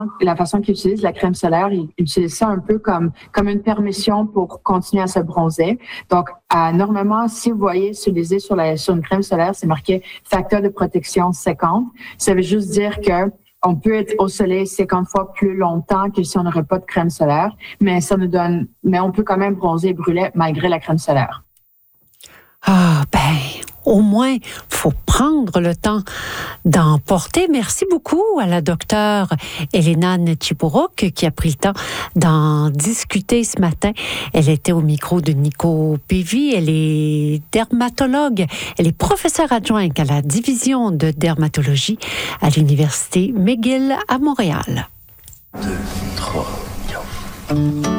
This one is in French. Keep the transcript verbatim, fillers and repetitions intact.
la façon qu'ils utilisent la crème solaire, ils utilisent ça un peu comme, comme une permission pour continuer à se bronzer. Donc, euh, normalement, si vous voyez utiliser sur, la, sur une crème solaire, c'est marqué facteur de protection cinquante. Ça veut juste dire que on peut être au soleil cinquante fois plus longtemps que si on n'aurait pas de crème solaire, mais ça nous donne, mais on peut quand même bronzer et brûler malgré la crème solaire. Ah, ben, au moins, faut prendre le temps d'en porter. Merci beaucoup à la docteure Elena Netchiporuk qui a pris le temps d'en discuter ce matin. Elle était au micro de Nico Pévy. Elle est dermatologue. Elle est professeure adjointe à la division de dermatologie à l'Université McGill à Montréal. Deux, trois,